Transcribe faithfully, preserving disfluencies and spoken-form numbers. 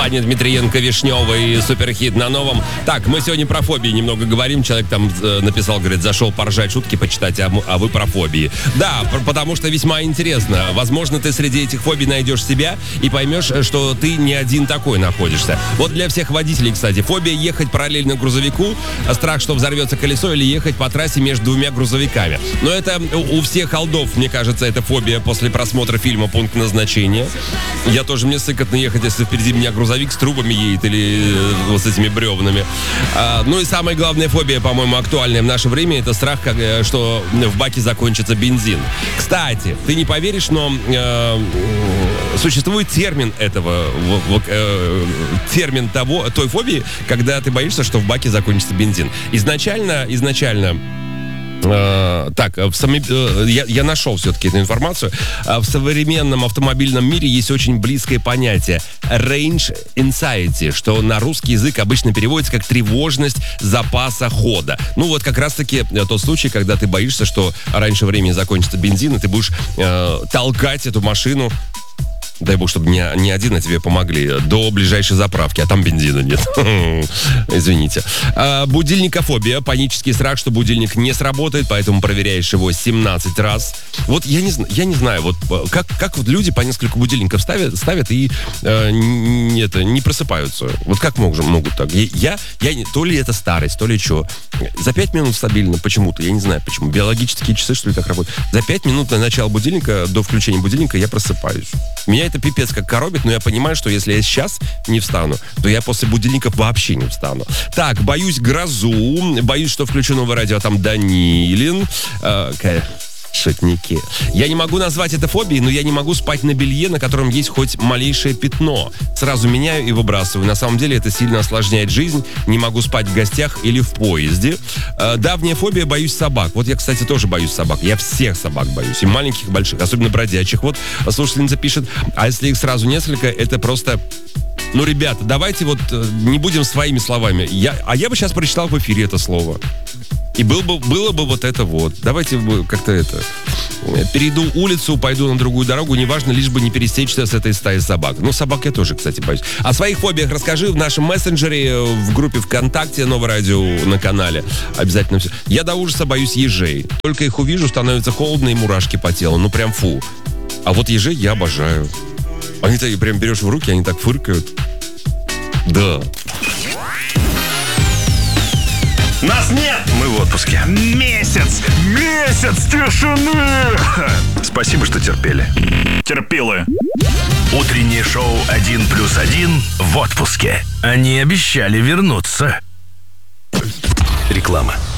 Светлане Дмитриенко-Вишневой, суперхит на новом. Так, мы сегодня про фобии немного говорим. Человек там э, написал, говорит, зашел поржать, шутки почитать, а, а вы про фобии. Да, потому что весьма интересно. Возможно, ты среди этих фобий найдешь себя и поймешь, что ты не один такой находишься. Вот для всех водителей, кстати, фобия ехать параллельно грузовику, страх, что взорвется колесо, или ехать по трассе между двумя грузовиками. Но это у всех олдов, мне кажется, это фобия после просмотра фильма «Пункт назначения». Я тоже, мне сыкотно ехать, если впереди меня грузовик с трубами едет или э, вот с этими бревнами. А, ну и самая главная фобия, по-моему, актуальная в наше время, это страх, как, э, что в баке закончится бензин. Кстати, ты не поверишь, но э, существует термин этого, в, в, э, термин того, той фобии, когда ты боишься, что в баке закончится бензин. Изначально, изначально Uh, так, в сами, uh, я, я нашел все-таки эту информацию. Uh, в современном автомобильном мире есть очень близкое понятие range anxiety, что на русский язык обычно переводится как тревожность запаса хода. Ну вот как раз-таки uh, тот случай, когда ты боишься, что раньше времени закончится бензин, и ты будешь uh, толкать эту машину, дай бог, чтобы не, не один, а тебе помогли, до ближайшей заправки, а там бензина нет. Извините. А, будильникофобия, панический страх, что будильник не сработает, поэтому проверяешь его семнадцать раз. Вот я не, я не знаю, вот как, как вот люди по несколько будильников ставят, ставят и э, не, это, не просыпаются. Вот как могут, могут так? Я, я, я, то ли это старость, то ли что. За пять минут стабильно почему-то, я не знаю почему. Биологические часы, что ли, так работают. За пять минут на начало будильника, до включения будильника я просыпаюсь. Меня это пипец как коробит, но я понимаю, что если я сейчас не встану, то я после будильников вообще не встану. Так, боюсь грозу, боюсь, что включу новое радио, а там Данилин. Э, шутники. Я не могу назвать это фобией, но я не могу спать на белье, на котором есть хоть малейшее пятно. Сразу меняю и выбрасываю. На самом деле это сильно осложняет жизнь. Не могу спать в гостях или в поезде. Э, давняя фобия, боюсь собак. Вот я, кстати, тоже боюсь собак. Я всех собак боюсь. И маленьких, и больших, особенно бродячих. Вот слушательница пишет, а если их сразу несколько, это просто... Ну, ребята, давайте вот э, не будем своими словами. Я, а я бы сейчас прочитал в эфире это слово. И был бы, было бы вот это вот. Давайте как-то это... Перейду улицу, пойду на другую дорогу, неважно, лишь бы не пересечься с этой стаей собак. Ну, собак я тоже, кстати, боюсь. О своих фобиях расскажи в нашем мессенджере, в группе ВКонтакте, Новое радио на канале. Обязательно все. Я до ужаса боюсь ежей. Только их увижу, становится холодно и мурашки по телу. Ну, прям фу. А вот ежей я обожаю. Они-то прям берешь в руки, они так фыркают. Да. Нас нет! Мы в отпуске. Месяц! Месяц тишины! Спасибо, что терпели. Терпилы. Утреннее шоу один плюс один в отпуске. Они обещали вернуться. Реклама.